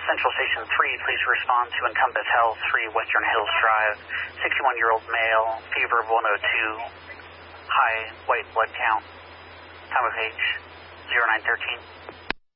Central Station 3, please respond to Encompass Health, 3 Western Hills Drive, 61-year-old male, fever of 102, high white blood count, time of age 0913.